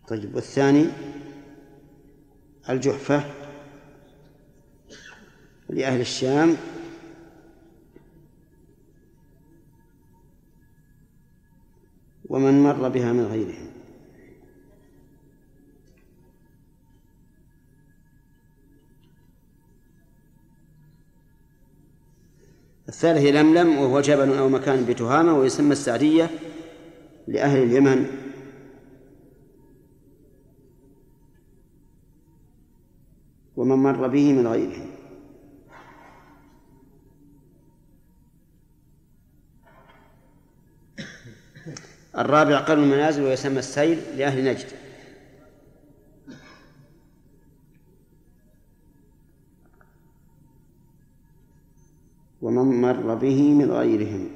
طيب، والثاني الجحفة لأهل الشام ومن مر بها من غيرهم. الثالث هي لملم، وهو جبل أو مكان بتهامة، ويسمى السعدية لأهل اليمن. ومن مر به من غيرهم. الرابع قرن المنازل، ويسمى السيل لأهل نجد. ومن مر به من غيرهم.